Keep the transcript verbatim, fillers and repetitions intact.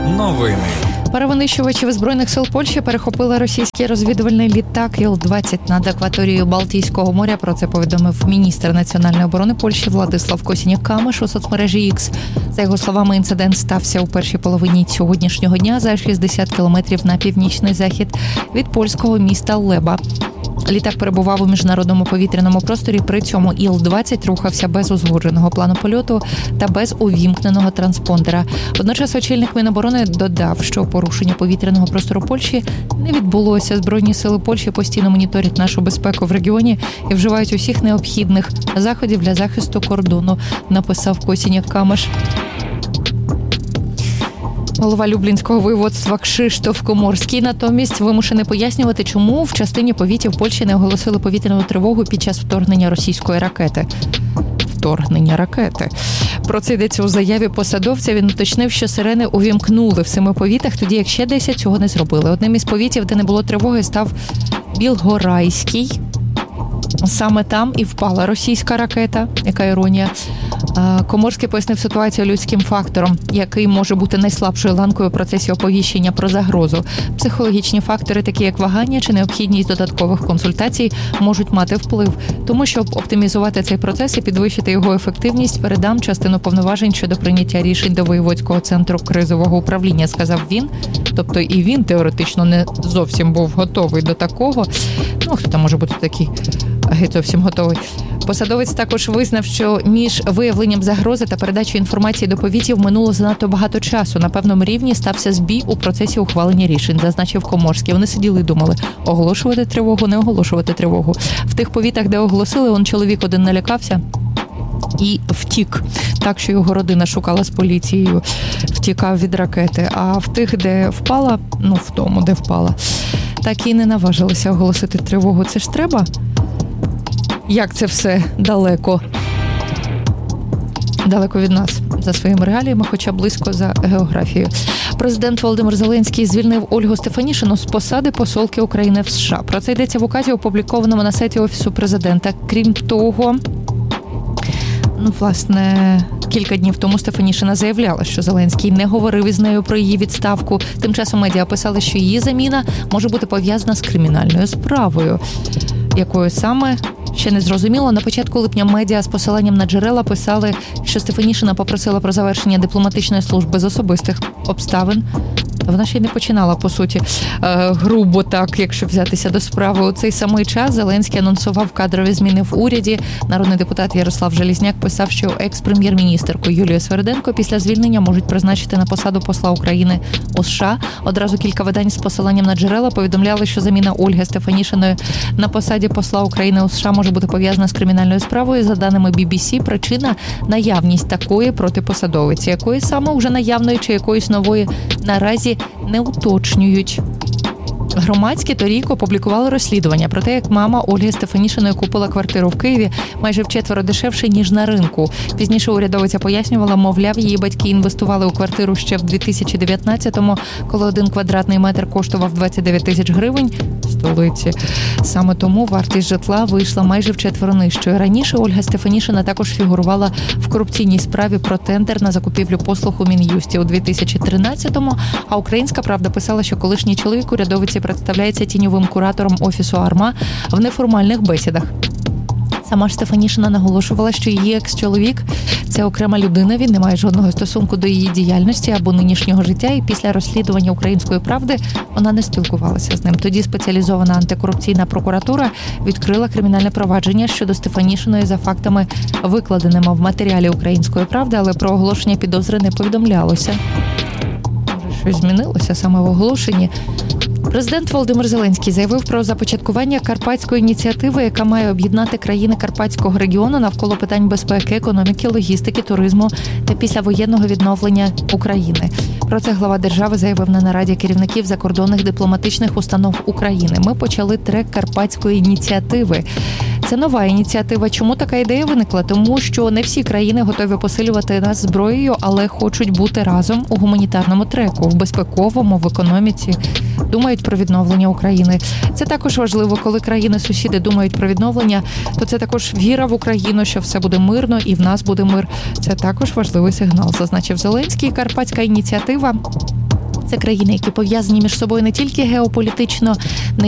Новини. Паравинищувачів Збройних сил Польщі перехопили російський розвідувальний літак Іл двадцять над акваторією Балтійського моря. Про це повідомив міністр національної оборони Польщі Владислав Косінєк-Камиш у соцмережі X. За його словами, інцидент стався у першій половині сьогоднішнього дня за шістдесят кілометрів на північний захід від польського міста Леба. Літак перебував у міжнародному повітряному просторі, при цьому Іл двадцять рухався без узгодженого плану польоту та без увімкненого транспондера. Водночас очільник Міноборони додав, що порушення повітряного простору Польщі не відбулося. Збройні сили Польщі постійно моніторять нашу безпеку в регіоні і вживають усіх необхідних заходів для захисту кордону, написав Косінєк-Камиш. Голова Люблінського воєводства Кшиштоф Коморський натомість вимушений пояснювати, чому в частині повітів Польщі не оголосили повітряну тривогу під час вторгнення російської ракети. Вторгнення ракети. Про це йдеться у заяві посадовця. Він уточнив, що сирени увімкнули в семи повітах, тоді як ще десять цього не зробили. Одним із повітів, де не було тривоги, став Білгорайський. Саме там і впала російська ракета. Яка іронія. Коморський пояснив ситуацію людським фактором, який може бути найслабшою ланкою у процесі оповіщення про загрозу. Психологічні фактори, такі як вагання чи необхідність додаткових консультацій, можуть мати вплив. Тому, щоб оптимізувати цей процес і підвищити його ефективність, передам частину повноважень щодо прийняття рішень до Воєводського центру кризового управління, сказав він. Тобто і він теоретично не зовсім був готовий до такого. Ну, хто там може бути такий геть зовсім готовий. Посадовець також визнав, що між виявленням загрози та передачею інформації до повітів минуло занадто багато часу. На певному рівні стався збій у процесі ухвалення рішень, зазначив Коморський. Вони сиділи і думали, оголошувати тривогу, не оголошувати тривогу. В тих повітах, де оголосили, он чоловік один налякався і втік. Так, що його родина шукала з поліцією, втікав від ракети. А в тих, де впала, ну в тому, де впала, так і не наважилися оголосити тривогу. Це ж треба? Як це все далеко? Далеко від нас за своїми реаліями, хоча близько за географією. Президент Володимир Зеленський звільнив Ольгу Стефанішину з посади посолки України в США. Про це йдеться в указі, опублікованому на сайті Офісу президента. Крім того, ну, власне, кілька днів тому Стефанішина заявляла, що Зеленський не говорив із нею про її відставку. Тим часом медіа писали, що її заміна може бути пов'язана з кримінальною справою. Якою саме, ще не зрозуміло. На початку липня медіа з посиланням на джерела писали, що Стефанішина попросила про завершення дипломатичної служби з особистих обставин. Вона ще й не починала, по суті, грубо так, якщо взятися до справи. У цей самий час Зеленський анонсував кадрові зміни в уряді. Народний депутат Ярослав Желізняк писав, що екс-прем'єр-міністерку Юлію Свериденко після звільнення можуть призначити на посаду посла України у США. Одразу кілька видань з посиланням на джерела повідомляли, що заміна Ольги Стефанішиної на посаді посла України у США може бути пов'язана з кримінальною справою. За даними бі бі сі, причина – наявність такої проти посадовиці. Якої саме вже наявної чи якоїсь нової наразі не уточнюють. Громадські торік опублікували розслідування про те, як мама Ольги Стефанішиної купила квартиру в Києві майже вчетверо дешевше, ніж на ринку. Пізніше урядовиця пояснювала, мовляв, її батьки інвестували у квартиру ще в дві тисячі дев'ятнадцятому, коли один квадратний метр коштував двадцять дев'ять тисяч гривень в столиці. Саме тому вартість житла вийшла майже вчетверо нижчою. Раніше Ольга Стефанішина також фігурувала в корупційній справі про тендер на закупівлю послуг у Мін'юсті у дві тисячі тринадцятому, а Українська правда писала, що колишній чоловік урядовиці представляється тіньовим куратором Офісу АРМА в неформальних бесідах. Сама ж Стефанішина наголошувала, що її екс-чоловік – це окрема людина, він не має жодного стосунку до її діяльності або нинішнього життя, і після розслідування Української правди вона не спілкувалася з ним. Тоді спеціалізована антикорупційна прокуратура відкрила кримінальне провадження щодо Стефанішиної за фактами, викладеними в матеріалі Української правди, але про оголошення підозри не повідомлялося. Може, щось змінилося саме в оголошенні. Президент Володимир Зеленський заявив про започаткування карпатської ініціативи, яка має об'єднати країни Карпатського регіону навколо питань безпеки, економіки, логістики, туризму та післявоєнного відновлення України. Про це глава держави заявив на нараді керівників закордонних дипломатичних установ України. Ми почали трек карпатської ініціативи. Це нова ініціатива. Чому така ідея виникла? Тому що не всі країни готові посилювати нас зброєю, але хочуть бути разом у гуманітарному треку, в безпековому, в економіці. Думають про відновлення України. Це також важливо, коли країни-сусіди думають про відновлення, то це також віра в Україну, що все буде мирно і в нас буде мир. Це також важливий сигнал, зазначив Зеленський. Карпатська ініціатива Це країни, які пов'язані між собою не тільки геополітично, не